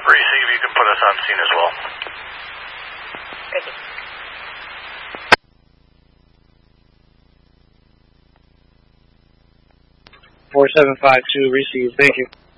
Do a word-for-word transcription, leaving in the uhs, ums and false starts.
Receive, you can put us on scene as well. Thank you. four seven five two, receive, thank you.